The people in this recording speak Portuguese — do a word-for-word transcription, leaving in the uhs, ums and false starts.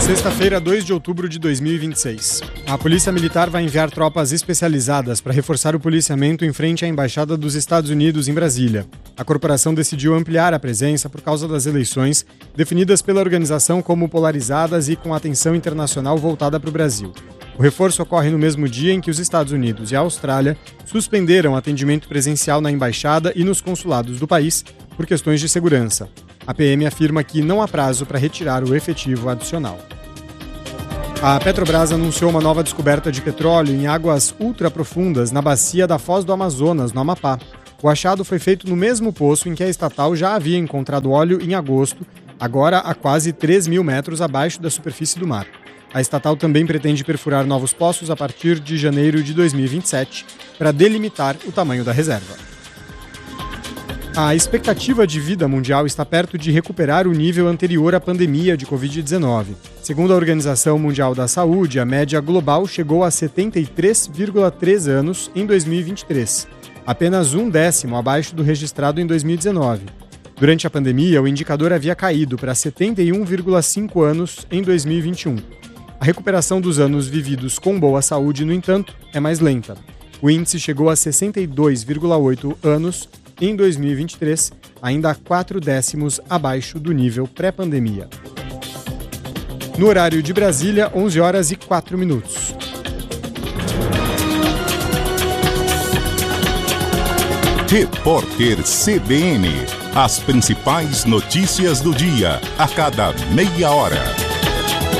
Sexta-feira, dois de outubro de dois mil e vinte e seis. A Polícia Militar vai enviar tropas especializadas para reforçar o policiamento em frente à Embaixada dos Estados Unidos em Brasília. A corporação decidiu ampliar a presença por causa das eleições, definidas pela organização como polarizadas e com atenção internacional voltada para o Brasil. O reforço ocorre no mesmo dia em que os Estados Unidos e a Austrália suspenderam atendimento presencial na embaixada e nos consulados do país por questões de segurança. A P M afirma que não há prazo para retirar o efetivo adicional. A Petrobras anunciou uma nova descoberta de petróleo em águas ultraprofundas na bacia da Foz do Amazonas, no Amapá. O achado foi feito no mesmo poço em que a estatal já havia encontrado óleo em agosto, agora a quase três mil metros abaixo da superfície do mar. A estatal também pretende perfurar novos poços a partir de janeiro de dois mil e vinte e sete para delimitar o tamanho da reserva. A expectativa de vida mundial está perto de recuperar o nível anterior à pandemia de covid dezenove. Segundo a Organização Mundial da Saúde, a média global chegou a setenta e três vírgula três anos em dois mil e vinte e três, apenas um décimo abaixo do registrado em dois mil e dezenove. Durante a pandemia, o indicador havia caído para setenta e um vírgula cinco anos em dois mil e vinte e um. A recuperação dos anos vividos com boa saúde, no entanto, é mais lenta. O índice chegou a sessenta e dois vírgula oito anos em dois mil e vinte e três, ainda quatro décimos abaixo do nível pré-pandemia. No horário de Brasília, onze horas e quatro minutos. Repórter C B N. As principais notícias do dia, a cada meia hora.